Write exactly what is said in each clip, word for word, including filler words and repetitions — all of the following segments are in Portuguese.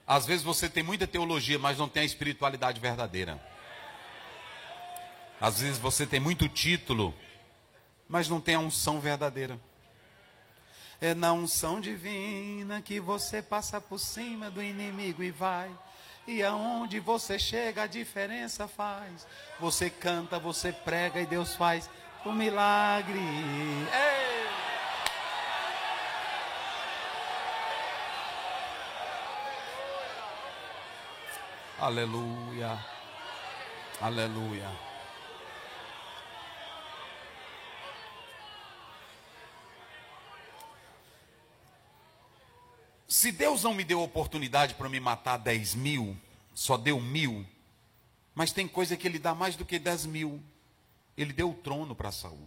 Às vezes você tem muita teologia, mas não tem a espiritualidade verdadeira. Às vezes você tem muito título, mas não tem a unção verdadeira. É na unção divina que você passa por cima do inimigo e vai. E aonde você chega, a diferença faz. Você canta, você prega e Deus faz o milagre. Ei! Aleluia. Aleluia. Se Deus não me deu oportunidade para me matar dez mil, só deu mil, mas tem coisa que Ele dá mais do que dez mil. Ele deu o trono para Saul.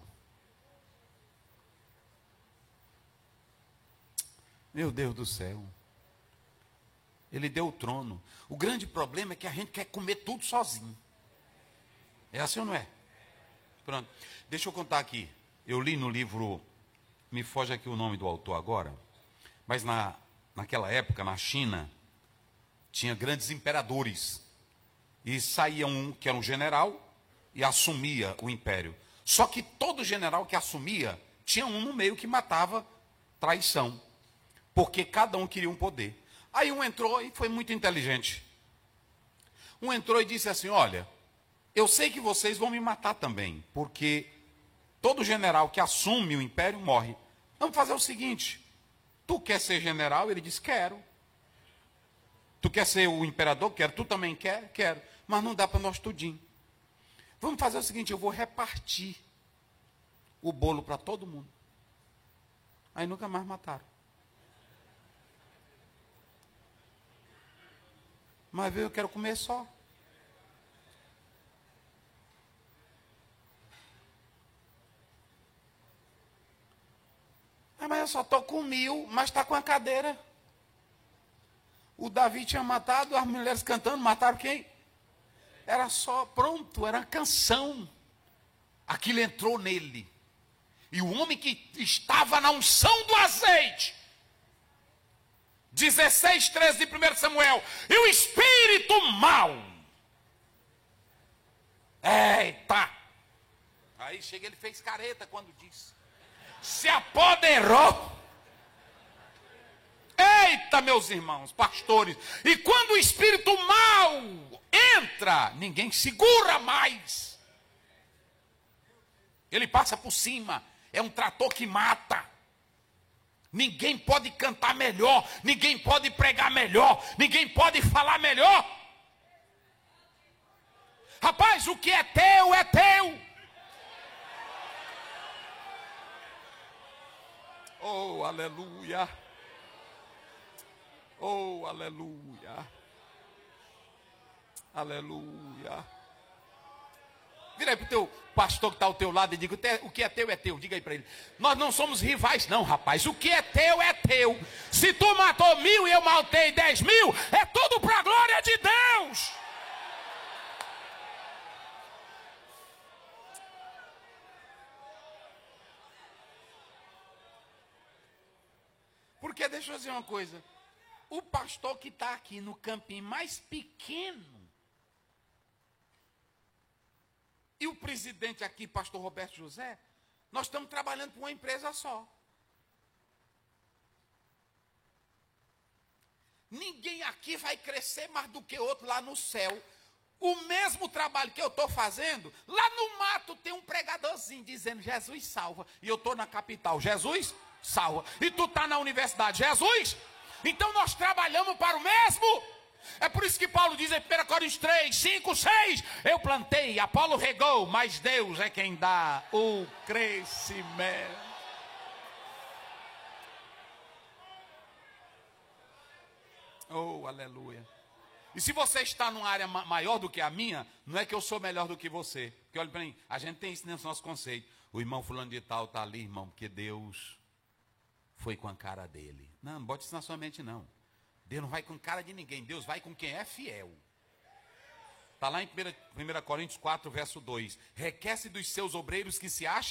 Meu Deus do céu. Ele deu o trono. O grande problema é que a gente quer comer tudo sozinho. É assim ou não é? Pronto. Deixa eu contar aqui. Eu li no livro, me foge aqui o nome do autor agora, mas na, naquela época, na China, tinha grandes imperadores. E saía um que era um general e assumia o império. Só que todo general que assumia, tinha um no meio que matava traição. Porque cada um queria um poder. Aí um entrou e foi muito inteligente. Um entrou e disse assim, olha, eu sei que vocês vão me matar também, porque todo general que assume o império morre. Vamos fazer o seguinte, tu quer ser general? Ele disse, quero. Tu quer ser o imperador? Quero. Tu também quer? Quero. Mas não dá para nós tudinho. Vamos fazer o seguinte, eu vou repartir o bolo para todo mundo. Aí nunca mais mataram. Mas eu quero comer só. Ah, mas eu só estou com mil, mas está com a cadeira. O Davi tinha matado, as mulheres cantando, mataram quem? Era só, pronto, era canção. Aquilo entrou nele. E o homem que estava na unção do azeite, dezesseis, treze de primeiro Samuel, e o espírito mau. Eita! Aí chega, ele fez careta quando disse. Se apoderou. Eita, meus irmãos, pastores. E quando o espírito mau entra, ninguém segura mais. Ele passa por cima. É um trator que mata. Ninguém pode cantar melhor, ninguém pode pregar melhor, ninguém pode falar melhor. Rapaz, o que é teu, é teu. Oh, aleluia. Oh, aleluia. Aleluia. Vira aí para o teu pastor que está ao teu lado e diga, o que é teu é teu. Diga aí para ele. Nós não somos rivais não, rapaz. O que é teu é teu. Se tu matou mil e eu matei dez mil, é tudo para a glória de Deus. Porque deixa eu dizer uma coisa. O pastor que está aqui no campinho mais pequeno, e o presidente aqui, pastor Roberto José, nós estamos trabalhando para uma empresa só. Ninguém aqui vai crescer mais do que outro lá no céu. O mesmo trabalho que eu estou fazendo, lá no mato tem um pregadorzinho dizendo, Jesus salva. E eu estou na capital, Jesus salva. E tu está na universidade, Jesus. Então nós trabalhamos para o mesmo. É por isso que Paulo diz em primeira Coríntios três, cinco, seis, eu plantei, Apolo regou, mas Deus é quem dá o crescimento. Oh, aleluia. E se você está numa área ma- maior do que a minha, não é que eu sou melhor do que você. Porque olha para mim, a gente tem isso nesse nosso conceito. O irmão fulano de tal está ali, irmão, porque Deus foi com a cara dele. Não, não bote isso na sua mente não. Deus não vai com cara de ninguém, Deus vai com quem é fiel. Está lá em primeira Coríntios quatro, verso dois. Requece dos seus obreiros que se acham